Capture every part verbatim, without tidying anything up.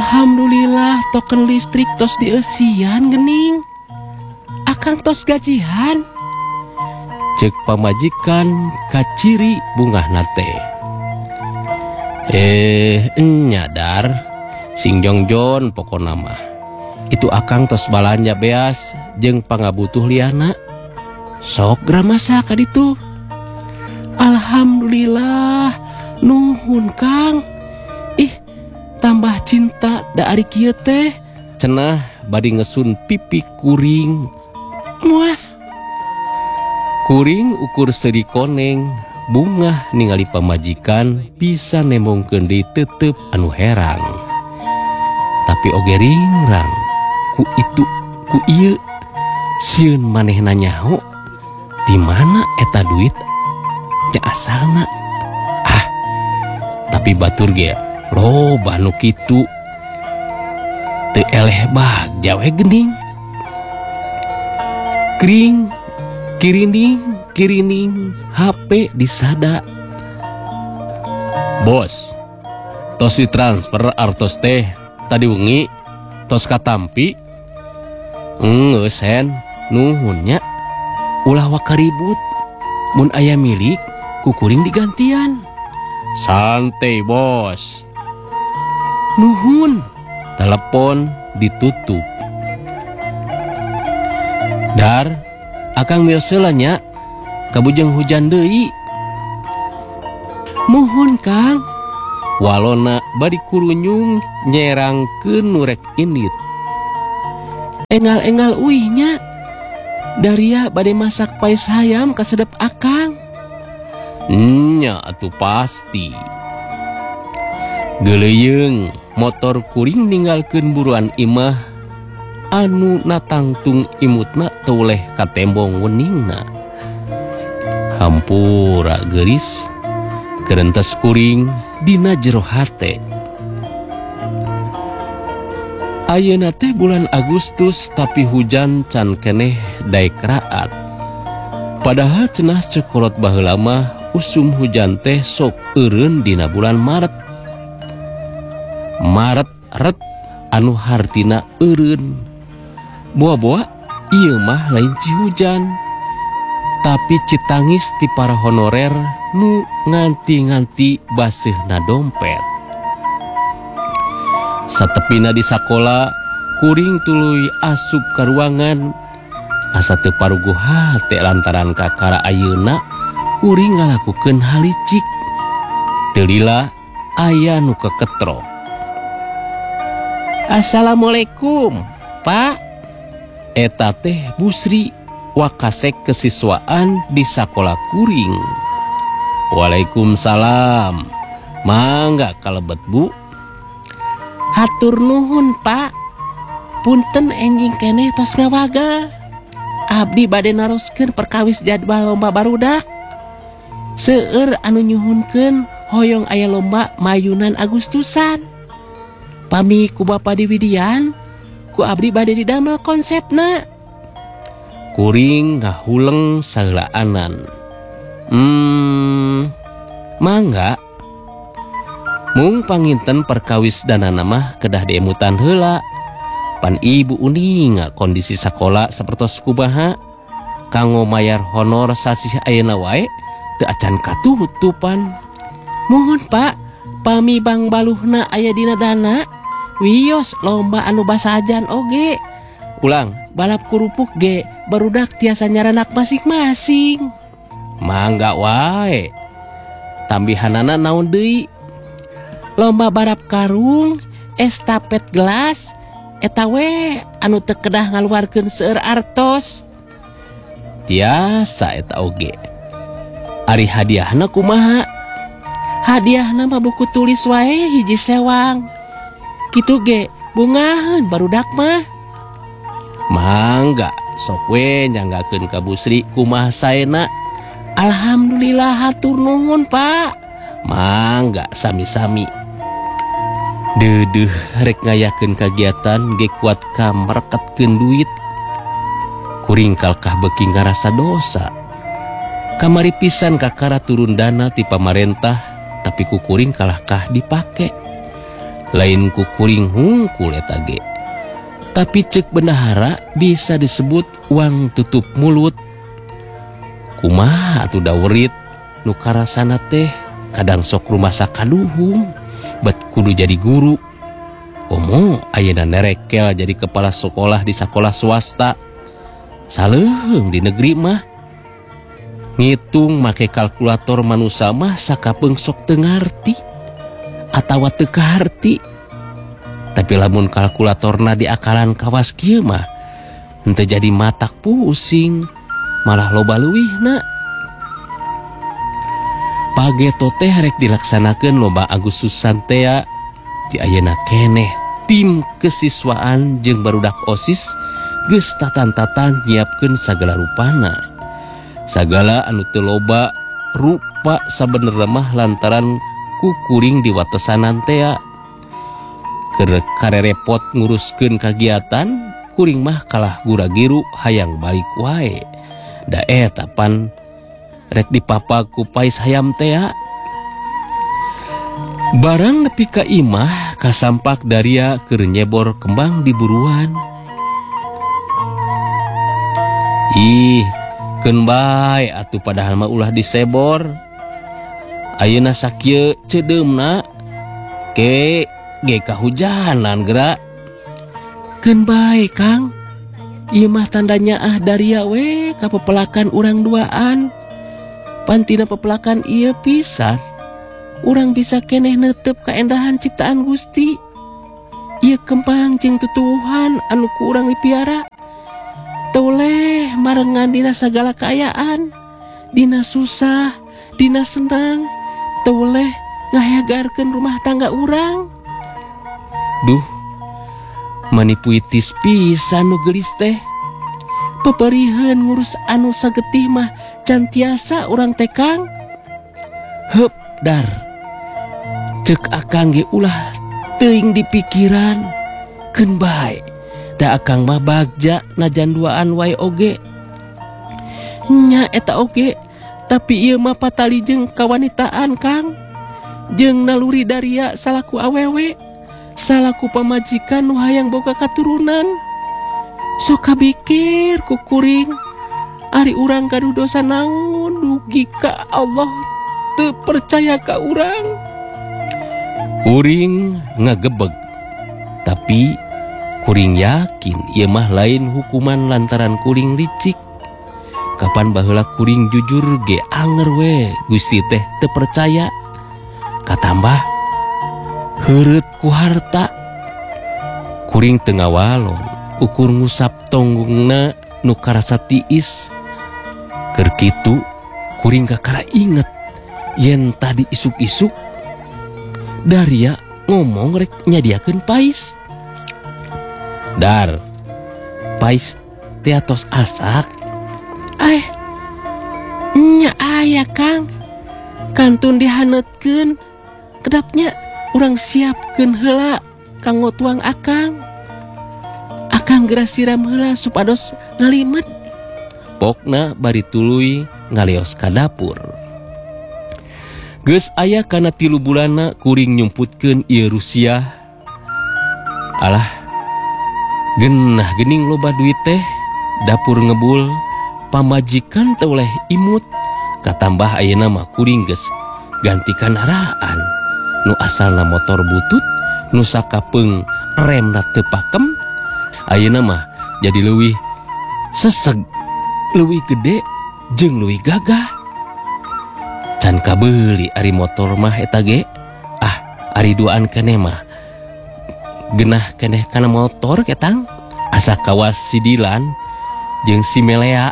Alhamdulillah token listrik tos dieusian gening. Akang tos gajian. Cek pamajikan kaciri bungah nate. Eh nyadar sing jongjon pokona mah. Itu akang tos balanja beas jeung pangabutuh liana. Sok gramasa ka ditu. Alhamdulillah nuhun Kang. Ih tambah cinta da ari kieu teh cenah badi ngesun pipi kuring. Muah. Kuring ukur seri koneng bungah ningali pamajikan bisa nemongkeun deui tetep anu herang. Tapi oge ringrang ku itu ku ieu sieun manehna nyaho di mana eta duit nya asalna. Ah tapi batur ge loba nu kitu teu eleh bagja we geuning. Kring kirining kirining H P disada. Bos tos ditransfer artos teh tadi wengi tos katampi. Geus hen nuhunnya ulah wakaribut mun aya milik kukuring digantian. Santai bos. Nuhun. Telepon ditutup. Dar akang mioseulah nya kabujeng hujan deui. Muhun Kang. Walona bari kurunyung nyerangkeun nu rek indit. Engal-engal uihnya. Daria bade masak pais hayam kasedep akang. Nya atuh pasti. Geuleyeung motor kuring ninggalkeun buruan imah anu natangtung imutna teu leh ka tembong weningna. Hampura geuris kerentas kuring dina jero hate. Ayeuna teh bulan Agustus tapi hujan can keneh daek raat. Padahal cenah cekolot baheula mah usum hujan teh sok eureun dina bulan Maret. Maret ret anu hartina eureun. Boa-boa ieu mah lain cihujan. Tapi citangis ti para honorer nu nganti-nganti baseuhna dompet. Satepina di sakola kuring tuluy asup ka ruangan asa teu paruguh hate lantaran kakara ayeuna kuring ngalakukeun halicik. Teu lila aya nu keketrok. Assalamualaikum Pak. Eta teh Busri wakasek kesiswaan di sakola kuring. Waalaikumsalam. Mangga kalebet Bu. Hatur nuhun Pak. Punten enjing keneh tos ngawaga. Abdi bade naroskeun perkawis jadwal lomba barudak. Seueur anu nyuhunkeun hoyong aya lomba mayunan Agustusan. Pami ku Bapa Diwidian, ku abdi bade didamel konsepna. Kuring ngahuleng saheulaanan. Hmm, mangga. Mung panginten perkawis danana mah kedah diemutan heula. Pan Ibu uninga kondisi sakola sapertos kumaha. Kanggo mayar honor sasih ayeuna wae teu acan katutupan. Mohon Pak, pami bang baluhna aya dina dana. Wios lomba anu basajan oge. Ulang, balap kurupuk ge barudak tiasa nyaranak masing-masing. Mangga wae. Tambihanana naon deui? Lomba balap karung, estafet gelas, eta we anu teu kedah ngaluarkeun seueur artos. Tiasa eta oge. Ari hadiahna kumaha? Hadiahna mah buku tulis wae hiji sewang. Kitu ge bungaheun barudak mah. Mangga sok we nyanggakeun ka Busri kumaha saena. Alhamdulillah hatur nuhun Pak. Mangga sami-sami. Dedeuh rek ngayakeun kagiatan ge kuat ka mereketkeun duit. Kuring kalkah beuki ngarasa dosa. Kamari pisan kakara turun dana ti pamarentah tapi ku kuring kalahkah dipake. lain ku kuring hungkul eta ge. Tapi cek bendahara bisa disebut uang tutup mulut. Kumaha atuh dawrit nu karasana teh kadang sok rumasa kaduhung bet kudu jadi guru. Omo ayeuna nerekel jadi kepala sekolah di sekolah swasta. Saleuheung di negeri mah ngitung make kalkulator manusia mah sakapeung sok teu ngarti atawa teu kaharti. Tapi lamun kalkulatorna di akalan kawas kieu mah henteu jadi matak pusing, malah loba leuwihna. Pageto teh rek dilaksanakeun loba Agustusan tea di ayeuna keneh tim kesiswaan jeung barudak OSIS geus tatan-tatan nyiapkeun sagala rupana. Sagala anu teu loba rupa sabenerna mah lantaran kukuring di watesanan tea. Keur karerepot nguruskeun kagiatan, kuring mah kalah gura-giru hayang balik wae. Da eta pan rek dipapa ku pais hayam tea. Barang nepi ka imah kasampak daria keur nyebor kembang di buruan. Ih, keun bae atuh padahal mah ulah disebor. Ayeuna sakieu cedeumna ke ge kahujanan geura. Keun bae Kang. Ieu mah tandanya ah daria we kapepelakan urang duaan. Pantina pepelakan ieu pisan. Urang bisa keneh neuteup kaendahan ciptaan Gusti. Ieu kembang jeung tutuwuhan anu ku urang dipiara. Toleh marengan dina sagala kaayaan, dina susah, dina senang, toleh ngahagarkeun rumah tangga urang. Duh, manipuitis pisan nu geulis teh. Peperiheun ngurus anu sagetih mah can tiasa urang teh Kang. Heup dar. Cek akang ge ulah teuing dipikiran. Keun bae. Da akang mah bagja najan duaan wae oge. Nya eta oge, tapi ieu mah patali jeung kawanitaan Kang. Jeung naluri daria salaku awewe, salaku pamajikan nu hayang boga katurunan. Sok kabikir ku kuring, ari urang gaduh dosa naon dugi ka Allah teu percaya ka urang. Kuring ngagebeg, tapi kuring yakin ieu mah lain hukuman lantaran kuring licik. Kapan baheula kuring jujur ge anger we Gusti teh teu percaya. Katambah heureut ku harta. Kuring teu ngawalon ukur ngusap tonggongna nu karasa tiis. Keur kitu kuring kakara inget yen tadi isuk-isuk daria ngomong rek nyadiakeun pais. Dar, pais teatos asak. Eh, nya aya Kang. Kantun dihaneutkeun. Kedapnya urang siapkeun heula kanggo tuang akang. Akang geura siram heula supados ngalimet. Pokna bari tuluy ngaleos ka dapur. Geus aya kana tilu bulanna kuring nyumputkeun ieu Rusia. Alah, genah gening loba duit teh, dapur ngebul, pamajikan teu oleh imut, katambah ayeuna mah kuring geus ganti kendaraan nu asalna motor butut, nu sakapeung remna teu pakem, ayeuna mah jadi leuwih seseg, leuwih gede jeung leuwih gagah. Can kabeuli ari motor mah eta ge. Ah, ari duaan keneh mah genah keneh kana motor ketang. Asa kawas si Dilan jeung si Melea.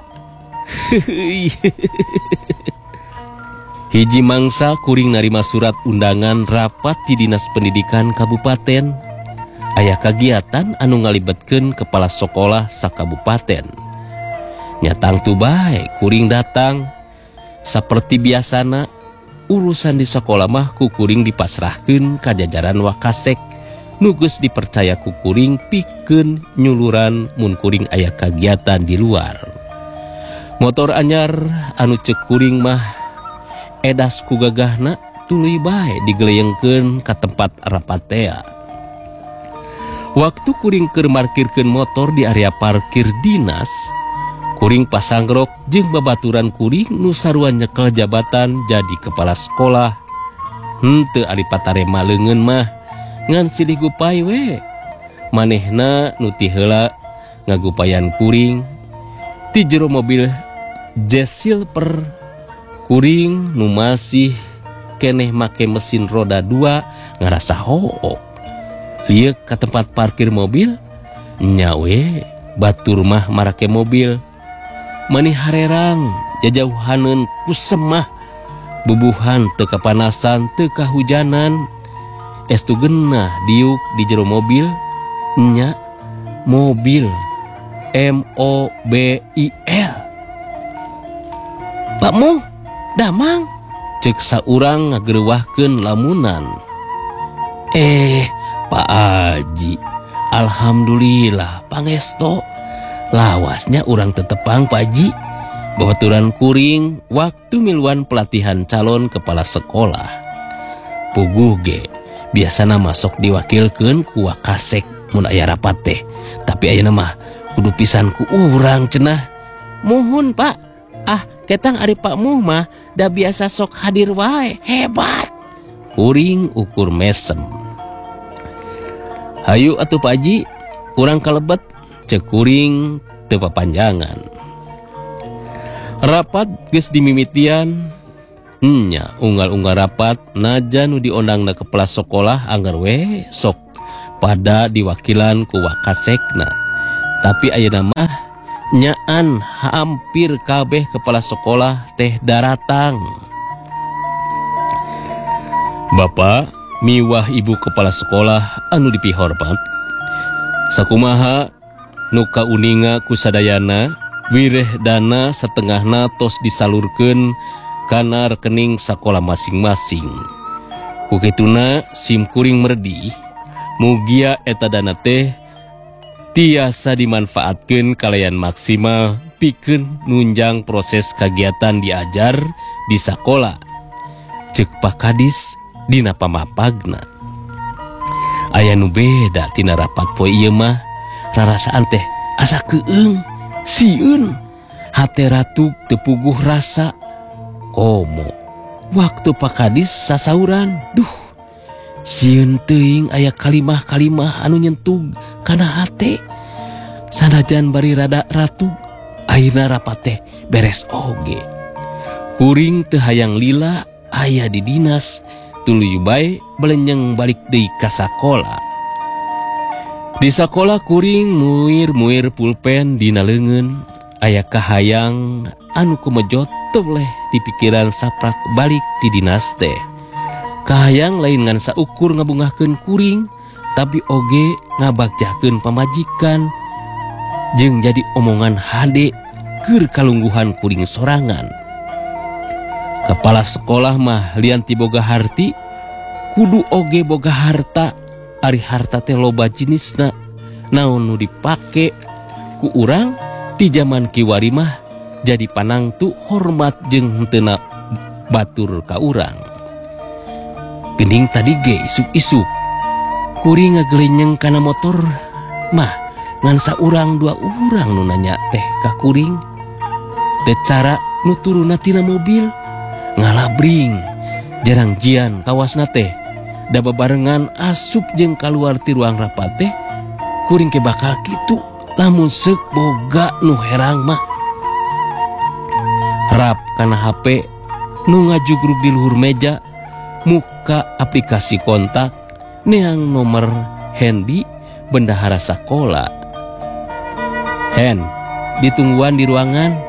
Hiji mangsa kuring narima surat undangan rapat di Dinas Pendidikan Kabupaten. Aya kagiatan anu ngalibetkeun kepala sekolah sakabupaten. Nyatang tu bae kuring datang. Saperti biasana urusan di sekolah mah ku kuring dipasrahkeun ka jajaran Wakasek nu geus dipercaya ku kuring pikeun nyuluran mun kuring aya kagiatan di luar. Motor anyar anu ceuk kuring mah edas ku gagahna tuluy bae digeleyengkeun ka tempat rapatea. Waktu kuring keur markirkeun motor di area parkir dinas, kuring pasangrok jeung babaturan kuring nu saruan nyekel jabatan jadi kepala sekolah. Henteu ari patarema leungeun mah ngan silih gupay we. Manehna nu ti heula ngagupayan kuring ti jero mobil Jazz Silver. Kuring nu masih keneh make mesin roda dua ngarasa hook. Lieu ka tempat parkir mobil, nyawe batur mah marake mobil. Mani harerang jajauhaneun ku semah, bubuhan teu kapanasan teu kahujanan. Estu geunah diuk di jero mobil, nya mobil M O B I L. Pak Mo, damang, cek saurang ngagerewahkeun lamunan. Eh, Pak Haji, alhamdulillah pangesto. Lawasnya urang tetepang Pak Haji. Babaturan kuring waktu miluan pelatihan calon kepala sekolah. Puguh ge, biasana masuk diwakilkeun ku Wakasek mun aya rapat teh. Tapi ayeuna mah kudu pisan ku urang cenah. Muhun Pak. Ah, ketang ari Pak Muh mah da biasa sok hadir wae. Hebat. Kuring ukur mesem. Hayu atuh Pak Haji, urang kalebet, cek kuring teu papanjangan. Rapat geus dimimitian, nya unggal-unggal rapat najan nu diondangna kepala sekolah anggar we sok pada diwakilan ku Wakasekna. Tapi ayeuna mah nyaan hampir kabeh kepala sekolah teh daratang. Bapak miwah ibu kepala sekolah anu dipihormat, sakumaha nu kauninga ku sadayana wireh dana satengahna tos disalurkeun kana rekening sakola masing-masing. Ku kituna sim kuring merdi mugia eta dana teh tiasa dimanfaatkeun kalayan maksimal pikeun nunjang proses kagiatan diajar di sakola. Cek Pak Kadis dina pamapagna. Aya nu beda tina rapat poe ieu mah, rarasaan teh asa keueung, sieun, hate ratug teu puguh rasa. Komo waktu Pak Kadis sasauran, duh, sieun teuing aya kalimah-kalimah anu nyentug kana hate. Sanajan bari rada ratug, ayeuna rapat teh beres oge. Kuring teu hayang lila aya di dinas, tuluy bae belenyeng balik deui ka sakola. Di sakola kuring muir-muir pulpen dina leungeun, aya kahayang anu kumejot toleh di pikiran saprak balik ti dinas teh. Kahayang lain ngan saukur ngabungahkeun kuring, tapi oge ngabagjakeun pamajikan jeung jadi omongan hade keur kalungguhan kuring sorangan. Kepala sekolah mah lian ti boga harti, kudu oge boga harta. Ari harta teh loba jenisna, naon nu dipake ku urang ti zaman kiwari mah jadi panangtu hormat jeung henteu batur ka urang. Geuning tadi ge isuk-isuk kuring ngagelenyeng kana motor mah ngan saurang dua urang nu nanya teh ka kuring. Teu cara nu turunna tina mobil, ngalabring jarang jian kawasna teh da babarengan asup jeung kaluar ti ruang rapat teh. Kuring ke bakal kitu lamun seuk boga nu herang mah. Rap kana H P nu ngajugrug di luhur meja, muka aplikasi kontak neang nomor Hendi bendahara sakola. Hen, ditungguan di ruangan.